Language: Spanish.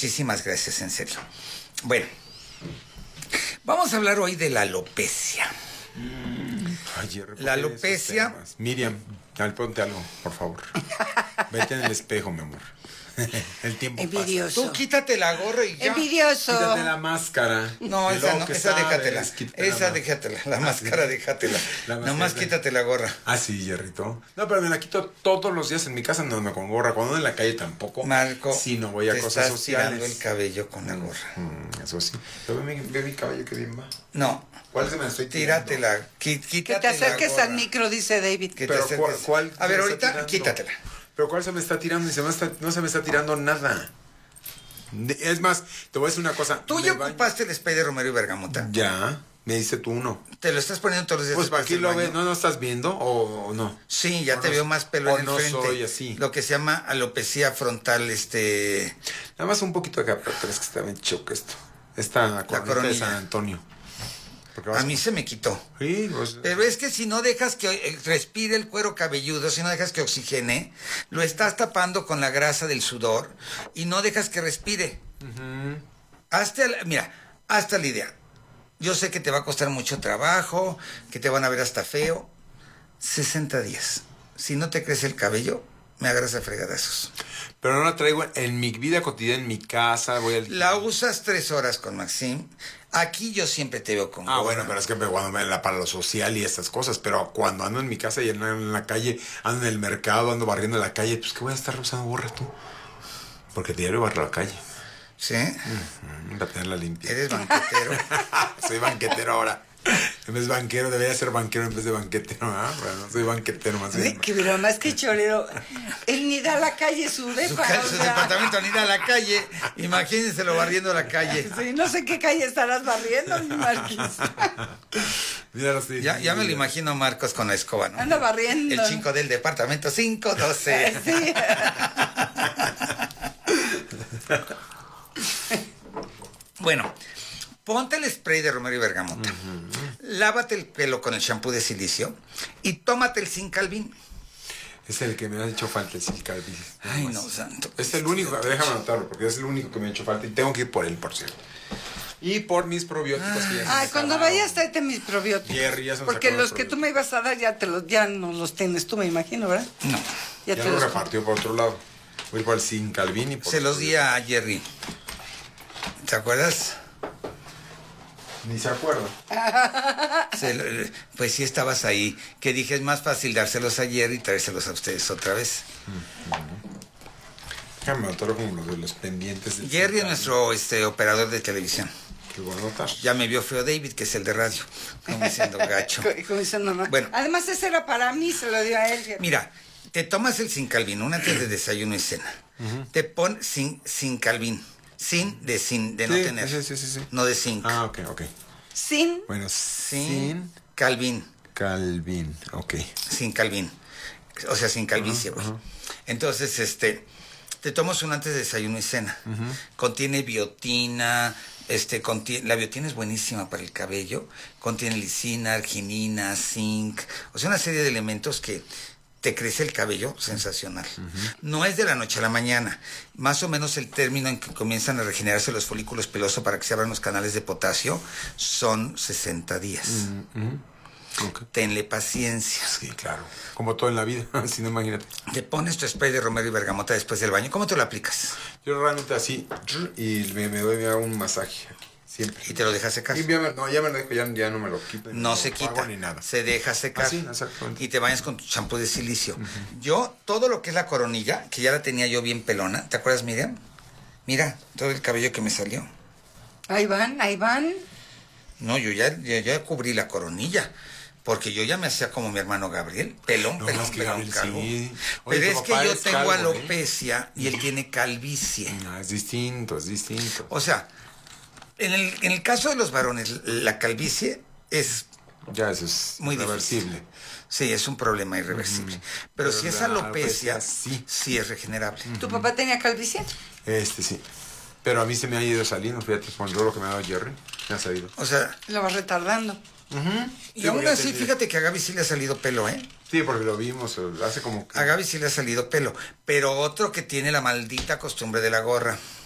Muchísimas gracias, en serio. Bueno, vamos a hablar hoy de la alopecia. Ay, La alopecia. Miriam, ponte algo, por favor. Vete en el espejo, mi amor. El tiempo Envidioso. Tú quítate la gorra y ya. Envidioso. pasa. Quítate la máscara. No, De esa lo no, que esa sabes, déjatela. quítate Esa déjatela. La máscara déjatela. La Nomás máscara. quítate la gorra. Ah, sí, Jerrito. No, pero me la quito todos los días en mi casa, no con gorra. Cuando ando en la calle tampoco. Marco, Sí, no voy a te cosas estás tirando sociales. el cabello con la gorra. Eso sí. Pero ve mi cabello que bien va. No, ¿Cuál se me estoy tirando? tíratela. Que Quítate te acerques la gorra. al micro, dice David. Que te Pero acerques. ¿cuál A ver, se me está ahorita tirando? quítatela. Pero ¿cuál se me está tirando? No se me está tirando nada. Es más, te voy a decir una cosa. ¿Tú Me ya baño- ocupaste el spray de Romero y Bergamota? Ya, me dice tú uno. ¿Te lo estás poniendo todos los días? Pues para después aquí del lo baño? ves, ¿no estás viendo o no? Sí, ya O te no- veo más pelo o en el no frente. soy así. Lo que se llama alopecia frontal, Nada más un poquito acá, pero es que está bien choque esto. Esta coronita de coronilla. San Antonio. Porque vas- A mí se me quitó. Sí, pues, Pero es que si no dejas que respire el cuero cabelludo, si no dejas que oxigene, lo estás tapando con la grasa del sudor y no dejas que respire. Mira, hazte la idea. Yo sé que te va a costar mucho trabajo, que te van a ver hasta feo. 60 días. Si no te crece el cabello, me agarras a fregadazos. pero no la traigo en mi vida cotidiana, en mi casa, voy al... La usas 3 horas con Maxim. Aquí yo siempre te veo con Ah, gorra. bueno, pero es que cuando para lo social y estas cosas, pero cuando ando en mi casa y en la calle, ando en el mercado, ando barriendo la calle, pues ¿qué voy a estar usando gorra tú? Porque diario barro la calle. ¿Sí? Para tenerla limpia. Eres banquetero. Soy banquetero ahora. En vez de banquero, debería ser banquero en vez de banquetero. Bueno, soy banquetero más bien. Que broma, es que chorero. Él ni da a la calle su Su, depa. ca- o su sea, departamento ni da a la calle. Imagínenselo barriendo la calle. sí, no sé qué calle estarás barriendo, mi Marquis. Mira, sí, Ya me lo imagino Marcos con la escoba, ¿no? Anda barriendo. El 5 del departamento 512. Sí. Bueno, ponte el spray de Romero y Bergamota. Lávate el pelo con el shampoo de silicio y tómate el Zinc Calvin. Es el que me ha hecho falta, el Silcalvis. Ay, no, santo. Es el único, déjame anotarlo, porque es el único que me ha hecho falta y tengo que ir por él, por cierto. Y por mis probióticos que ya se Ay, me cuando acabaron. vayas, tráete mis probióticos. Jerry, ya se nos Porque acabaron los los que tú me ibas a dar ya no los tienes tú, me imagino, ¿verdad? No, Ya te lo los... repartió por otro lado. Voy a ir por el Silcalvin y por se los di a Jerry. ¿Te acuerdas? Ni se acuerda. Pues sí estabas ahí. Que dije, es más fácil dárselos a Jerry y traérselos a ustedes otra vez. Déjame anotarlo como los de los pendientes. del Jerry es Silcalvin. nuestro operador de televisión. Que voy a anotar. Ya me vio feo David, que es el de radio. Como diciendo gacho. Como dice mamá. Bueno. Además, ese era para mí, se lo dio a él. Mira, te tomas el Zinc Calvin antes de desayuno y cena. Te pon Zinc Calvin. Sin de no Sí, tener. sí. No de zinc. Ah, ok. Sin. Bueno, sin Calvin. Calvin, ok. Sin Calvin. O sea, sin calvicie, güey. Entonces, te tomas uno antes de desayuno y cena. Contiene biotina, la biotina es buenísima para el cabello. Contiene lisina, arginina, zinc. O sea, una serie de elementos que te crece el cabello sensacional. No es de la noche a la mañana. Más o menos el término en que comienzan a regenerarse los folículos pelosos para que se abran los canales de potasio son 60 días. Ok. Tenle paciencia. Sí, claro. Como todo en la vida, si no, imagínate. Te pones tu spray de Romero y Bergamota después del baño. ¿Cómo te lo aplicas? Yo realmente así, y me hago un masaje aquí, siempre. Y te lo dejas secar. Y ya me lo dejo, ya no me lo quito. No se lo quita, hago ni nada. se deja secar. Así, exactamente. Y te bañas con tu champú de silicio. Yo, todo lo que es la coronilla, que ya la tenía yo bien pelona, ¿te acuerdas, Miriam? Mira, todo el cabello que me salió. Ahí van. No, yo ya cubrí la coronilla. Porque yo ya me hacía como mi hermano Gabriel, pelón, No, pelón, más que pelón, Gabriel, calvo. sí. Oye, Pero tu es que papá yo es tengo calvo, ¿eh? alopecia y él tiene calvicie. No, es distinto. O sea, en el caso de los varones, la calvicie es Ya, eso es muy reversible. difícil. Sí, es un problema irreversible. Pero Pero si es la alopecia, alopecia, sí es regenerable. ¿Tu papá tenía calvicie? Sí. Pero a mí se me ha ido saliendo, fíjate, con todo lo que me ha dado Jerry, me ha salido. O sea, Lo vas retardando. y Sí, aún porque así, ya te- fíjate que a Gaby sí le ha salido pelo, ¿eh? Sí, porque lo vimos hace como... A Gaby sí le ha salido pelo. Pero otro que tiene la maldita costumbre de la gorra.